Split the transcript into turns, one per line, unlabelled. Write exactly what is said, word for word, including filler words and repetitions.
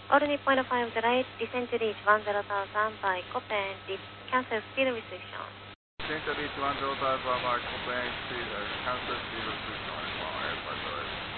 All Nippon five July, descend to reach one zero thousand by Copen, cancel speed restriction.
Descend to reach one zero thousand by Copen, speed, cancel speed restriction on airport.